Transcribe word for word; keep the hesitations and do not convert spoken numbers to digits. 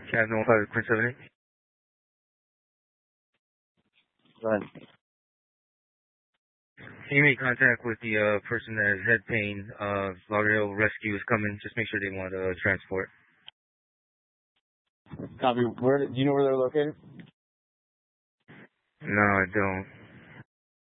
Cab no five point seven eight. Go ahead. You made contact with the uh, person that has head pain. Uh, Lauderdale Rescue is coming. Just make sure they want uh, transport. Copy. Where? Do you know where they're located? No, I don't.